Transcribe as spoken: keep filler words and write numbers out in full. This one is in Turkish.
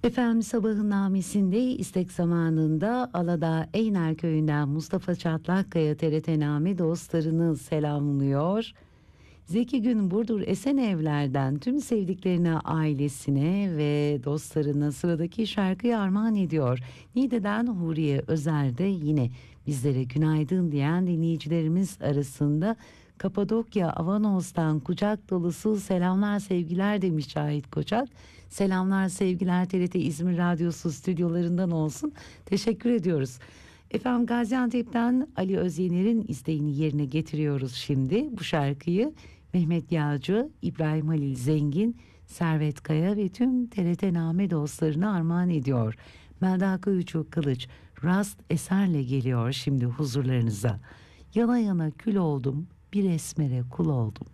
Efendim sabahın namisinde istek zamanında Aladağ Eyner Köyü'nden Mustafa Çatlakkaya T R T Name dostlarını selamlıyor. Zeki Gün Burdur Esenevler'den tüm sevdiklerine, ailesine ve dostlarına sıradaki şarkıyı armağan ediyor. Niğde'den Huriye Özer de yine bizlere günaydın diyen dinleyicilerimiz arasında. Kapadokya Avanos'tan kucak dolusu selamlar sevgiler demiş Cahit Koçak. Selamlar sevgiler T R T İzmir Radyosu stüdyolarından olsun. Teşekkür ediyoruz. Efendim Gaziantep'ten Ali Özyener'in isteğini yerine getiriyoruz şimdi bu şarkıyı. Mehmet Yağcı, İbrahim Halil Zengin, Servet Kaya ve tüm T R T Name dostlarına armağan ediyor. Melda Kuyucu Kılıç, Rast eserle geliyor şimdi huzurlarınıza. Yana yana kül oldum, bir esmere kul oldum.